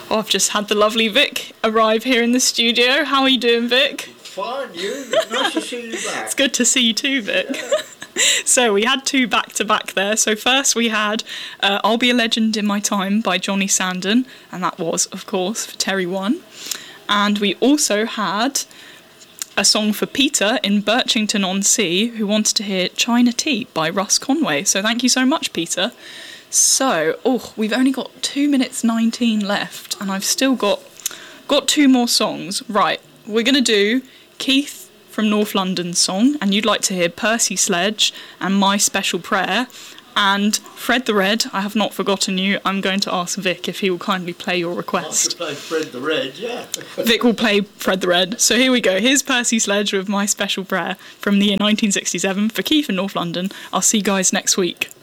Oh, I've just had the lovely Vic arrive here in the studio. How are you doing, Vic? Fine, you? Nice to see you back. It's good to see you too, Vic. Yeah. So we had two back-to-back there. So first we had I'll Be a Legend in My Time by Johnny Sandon, and that was, of course, for Terry One. And we also had a song for Peter in Birchington-on-Sea, who wanted to hear China Tea by Russ Conway. So thank you so much, Peter. So, we've only got 2 minutes 19 left, and I've still got two more songs. Right, we're going to do Keith from North London's song, and you'd like to hear Percy Sledge and My Special Prayer. And Fred the Red, I have not forgotten you. I'm going to ask Vic if he will kindly play your request. I could play Fred the Red, yeah. Vic will play Fred the Red. So here we go. Here's Percy Sledge with My Special Prayer from the year 1967 for Keith in North London. I'll see you guys next week.